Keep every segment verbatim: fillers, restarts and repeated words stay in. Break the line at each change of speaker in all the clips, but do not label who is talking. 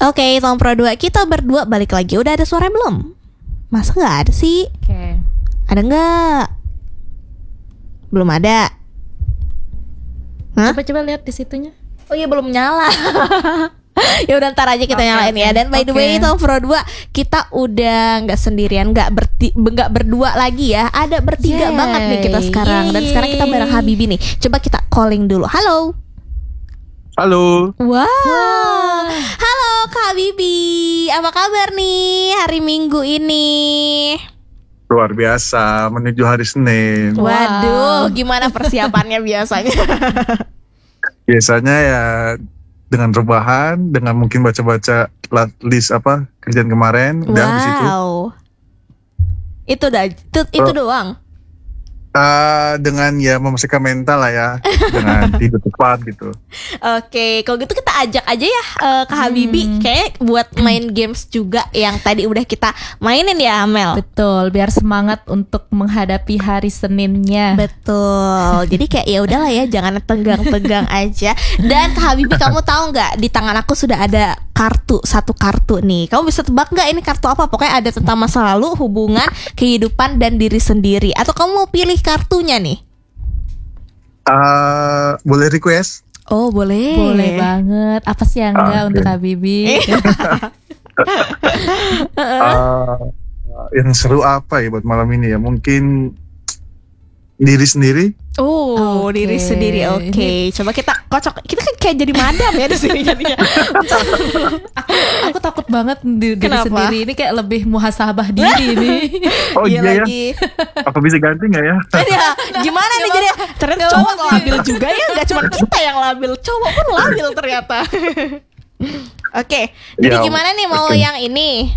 Oke, Tom Pro dua, kita berdua balik lagi. Udah ada suara belum? Masa gak ada sih?
Oke. Okay.
Ada gak? Belum ada. Hah?
Coba-coba lihat di situnya.
Oh iya, belum nyala. Ya udah, ntar aja kita okay, nyalain okay. ya. Dan by the way, okay. Tom Pro dua, kita udah gak sendirian, Gak, berti- gak berdua lagi ya. Ada bertiga Yay. banget nih kita sekarang. Yay. Dan sekarang kita bareng Habibi nih. Coba kita calling dulu. Halo.
Halo.
Wow. wow. Halo Kak Bibi, apa kabar nih hari Minggu ini?
Luar biasa, menuju hari Senin.
Waduh, wow. Gimana persiapannya biasanya?
Biasanya ya dengan rebahan, dengan mungkin baca-baca list apa kerjaan kemarin.
Wow.
Udah habis itu.
Itu dah, itu, itu doang.
Uh, dengan ya membersihkan mental lah ya, dengan tidur tepat gitu.
Oke, kalau gitu kita ajak aja ya uh, Kak Habibi, hmm. kayak buat main games juga yang tadi udah kita mainin ya, Mel.
Betul, biar semangat untuk menghadapi hari Seninnya.
Betul. Jadi kayak ya udahlah ya, jangan tegang-tegang aja. Dan Kak Habibi, kamu tahu nggak di tangan aku sudah ada kartu, satu kartu nih. Kamu bisa tebak nggak ini kartu apa? Pokoknya ada tentang masa lalu, hubungan, kehidupan dan diri sendiri. Atau kamu mau pilih kartunya nih?
Uh, boleh request?
Oh boleh.
Boleh banget. Apa sih yang enggak okay. untuk Habibi?
uh, yang seru apa ya buat malam ini ya? Mungkin diri sendiri.
Oh, okay. Diri sendiri. Oke, okay. Coba kita kocok. Kita kan kayak jadi madam ya di sini jadinya.
aku, aku takut banget di diri sendiri ini, kayak lebih muhasabah diri ini.
Oh iya, iya
lagi.
Ya. Apa bisa ganti nggak ya?
Ya, gimana nih jadi? Ternyata cowok labil juga ya. Gak cuma kita yang labil, cowok pun labil ternyata. Oke, okay. Jadi ya, gimana nih mau okay. yang ini?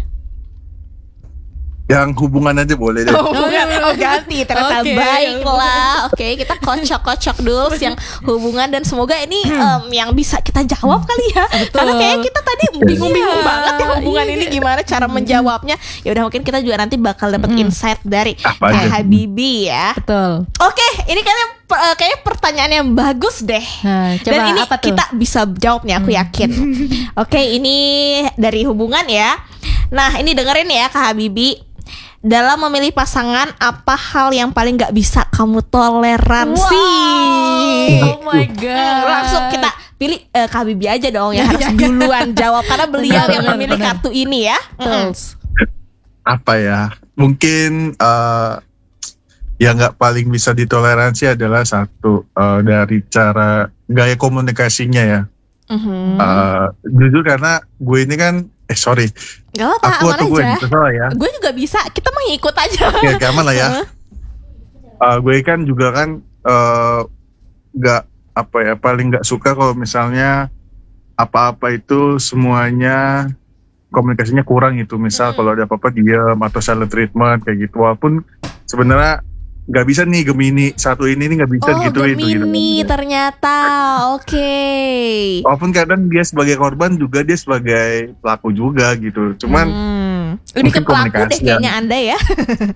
Yang hubungan aja boleh deh.
Oh, oh ganti ternyata okay. Baiklah. Oke, okay, kita kocok-kocok dulu yang hubungan. Dan semoga ini um, yang bisa kita jawab kali ya. Betul. Karena kayaknya kita tadi bingung-bingung iya. banget ya hubungan iya. ini gimana cara menjawabnya. Ya udah, mungkin kita juga nanti bakal dapat hmm. insight dari Kak Habibi ya.
Betul.
Oke, okay, ini kayaknya uh, kayaknya pertanyaan yang bagus deh. Nah, coba, dan ini apa tuh? Kita bisa jawabnya, aku yakin. Oke, okay, ini dari hubungan ya. Nah, ini dengerin ya Kak Habibi. Dalam memilih pasangan, apa hal yang paling gak bisa kamu toleransi?
Wow. Oh my god.
Langsung kita pilih uh, Kak Habibi aja dong yang harus duluan jawab, karena beliau yang memilih kartu ini ya. Mm.
Apa ya? Mungkin uh, yang gak paling bisa ditoleransi adalah satu, uh, dari cara gaya komunikasinya ya. Mm-hmm. Uh, jujur karena gue ini kan Eh sorry
Gak apa-apa,
aku atau gue terserah ya.
Gue juga bisa, kita mah ngikut aja.
Ya aman lah ya. uh, Gue kan juga kan uh, Gak apa ya, paling gak suka kalau misalnya apa-apa itu semuanya komunikasinya kurang gitu. Misal hmm. kalau ada apa-apa diam atau silent treatment kayak gitu. Walaupun sebenarnya gak bisa nih Gemini satu ini nih gak bisa
oh,
gitu itu gitu.
Gemini ternyata. Oke. Okay.
Walaupun kadang dia sebagai korban juga dia sebagai pelaku juga gitu. Cuman
hmm. lebih ke pelaku deh kayaknya ya. Anda ya.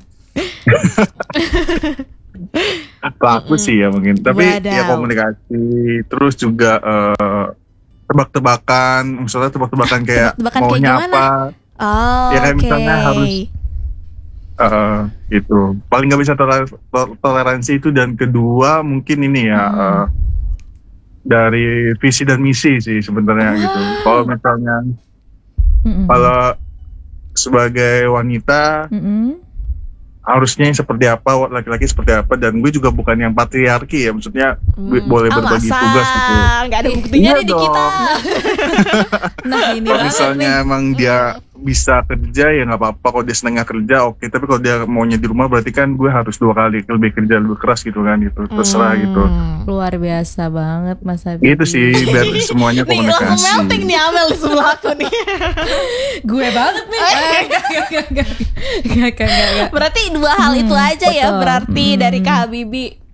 Pelaku mm-mm. sih ya mungkin. Tapi Wadaw. ya komunikasi. Terus juga uh, tebak-tebakan. Misalnya tebak-tebakan kayak tebak-tebakan maunya kayak apa.
Oh,
ya kayak
okay.
misalnya harus Uh, gitu, paling nggak bisa toler- toleransi itu. Dan kedua mungkin ini ya hmm. uh, dari visi dan misi sih sebenarnya wow. gitu. Kalau misalnya hmm. kalau sebagai wanita hmm. harusnya seperti apa, laki-laki seperti apa. Dan gue juga bukan yang patriarki ya, maksudnya hmm. boleh
ah,
berbagi
masa?
tugas gitu.
Nggak ada buktinya
iya
di kita.
Nah ini
kalau misalnya nih. Emang dia bisa kerja ya nggak apa-apa. Kalau dia senangnya kerja oke, okay. Tapi kalau dia maunya di rumah berarti kan gue harus dua kali lebih kerja lebih keras gitu kan gitu. Terserah hmm. gitu.
Luar biasa banget Mas Habibi.
Itu sih biar semuanya komunikasi. Nih
langsung melting nih Amel di sebelah aku nih.
Gue banget nih.
Berarti dua hal itu aja hmm, ya. Berarti hmm. dari Kak Habibi